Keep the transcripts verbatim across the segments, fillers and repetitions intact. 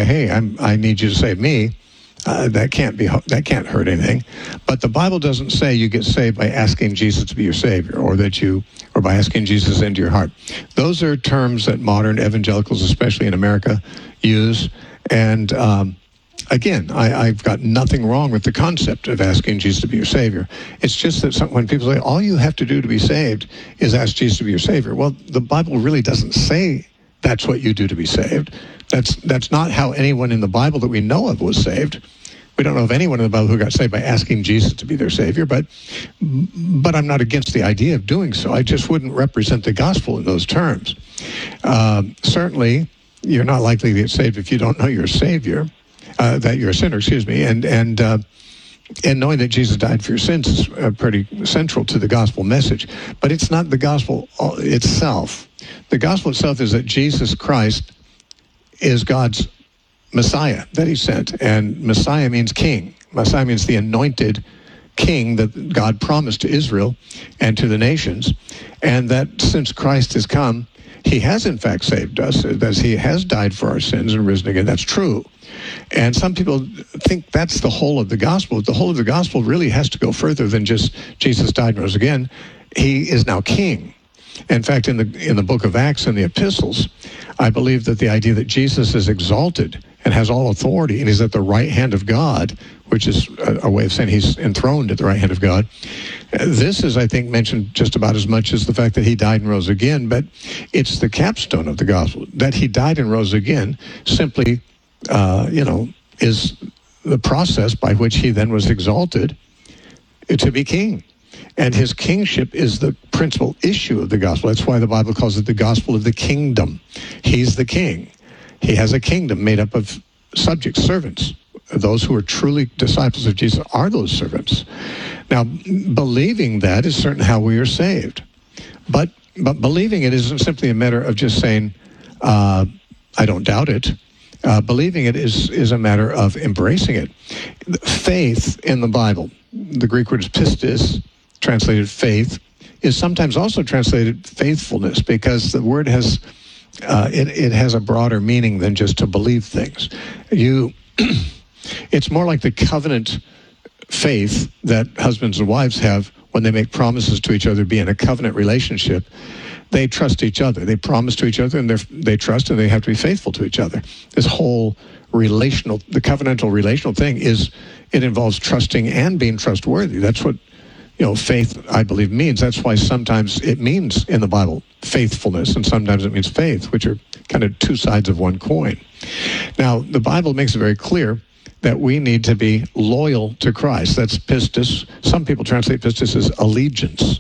say, hey, I'm, I need you to save me. Uh, that can't be that can't hurt anything. But the Bible doesn't say you get saved by asking Jesus to be your Savior, or that you or by asking Jesus into your heart. Those are terms that modern evangelicals, especially in America, use. And um, again, I, I've got nothing wrong with the concept of asking Jesus to be your Savior. It's just that some, when people say, all you have to do to be saved is ask Jesus to be your Savior. Well, the Bible really doesn't say that's what you do to be saved. That's that's not how anyone in the Bible that we know of was saved. We don't know of anyone in the Bible who got saved by asking Jesus to be their Savior, but but I'm not against the idea of doing so. I just wouldn't represent the gospel in those terms. Um, certainly, you're not likely to get saved if you don't know you're a Savior, uh, that you're a sinner, excuse me, and and uh, and knowing that Jesus died for your sins is uh, pretty central to the gospel message. But it's not the gospel itself. The gospel itself is that Jesus Christ is God's Messiah that he sent. And Messiah means king. Messiah means the anointed king that God promised to Israel and to the nations. And that since Christ has come, he has in fact saved us, that he has died for our sins and risen again. That's true. And some people think that's the whole of the gospel. The whole of the gospel really has to go further than just Jesus died and rose again. He is now king. In fact, in the in the book of Acts and the epistles, I believe that the idea that Jesus is exalted and has all authority and is at the right hand of God, which is a, a way of saying he's enthroned at the right hand of God, this is, I think, mentioned just about as much as the fact that he died and rose again, but it's the capstone of the gospel. That he died and rose again simply, uh, you know, is the process by which he then was exalted to be king. And his kingship is the principal issue of the gospel. That's why the Bible calls it the gospel of the kingdom. He's the king. He has a kingdom made up of subjects, servants. Those who are truly disciples of Jesus are those servants. Now, believing that is certainly how we are saved. But but believing it isn't simply a matter of just saying, uh, I don't doubt it. Uh, believing it is, is a matter of embracing it. Faith in the Bible, the Greek word is pistis, translated faith, is sometimes also translated faithfulness, because the word has uh, it, it has a broader meaning than just to believe things. You, it's more like the covenant faith that husbands and wives have when they make promises to each other, be in a covenant relationship. They trust each other. They promise to each other, and they trust, and they have to be faithful to each other. This whole relational, the covenantal relational thing is, it involves trusting and being trustworthy. That's what, you know, faith, I believe, means. That's why sometimes it means in the Bible faithfulness, and sometimes it means faith, which are kind of two sides of one coin. Now, the Bible makes it very clear that we need to be loyal to Christ. That's pistis. Some people translate pistis as allegiance,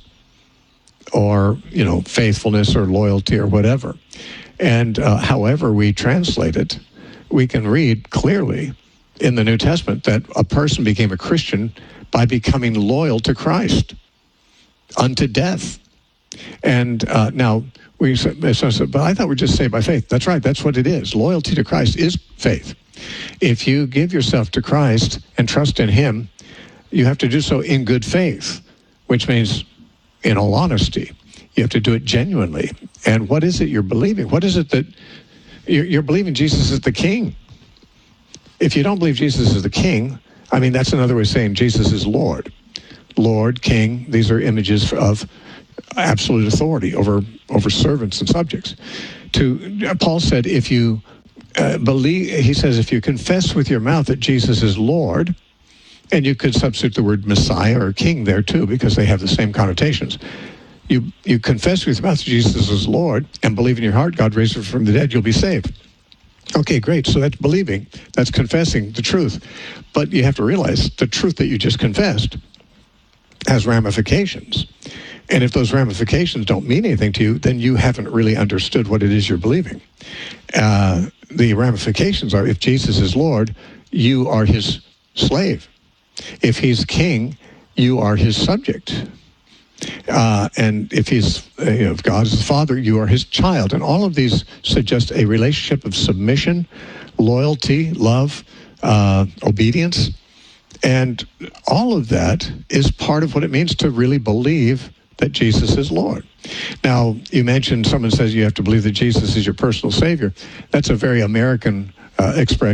or, you know, faithfulness or loyalty or whatever. And uh, however we translate it, we can read clearly in the New Testament that a person became a Christian by becoming loyal to Christ unto death. And uh, now, we said, but I thought we're just saved by faith. That's right, that's what it is. Loyalty to Christ is faith. If you give yourself to Christ and trust in him, you have to do so in good faith, which means in all honesty. You have to do it genuinely. And what is it you're believing? What is it that you're, you're believing? Jesus is the king. If you don't believe Jesus is the king, I mean, that's another way of saying Jesus is Lord. Lord, king, these are images of absolute authority over, over servants and subjects. To Paul said, if you uh, believe, he says, if you confess with your mouth that Jesus is Lord, and you could substitute the word Messiah or king there too, because they have the same connotations. You you confess with your mouth that Jesus is Lord and believe in your heart God raised him from the dead, you'll be saved. Okay, great. So that's believing. That's confessing the truth. But you have to realize the truth that you just confessed has ramifications. And if those ramifications don't mean anything to you, then you haven't really understood what it is you're believing. Uh, the ramifications are, if Jesus is Lord, you are his slave. If he's king, you are his subject. Uh, and if he's, uh, you know, if God is the Father, you are his child. And all of these suggest a relationship of submission, loyalty, love, uh, obedience. And all of that is part of what it means to really believe that Jesus is Lord. Now, you mentioned someone says you have to believe that Jesus is your personal Savior. That's a very American uh, expression.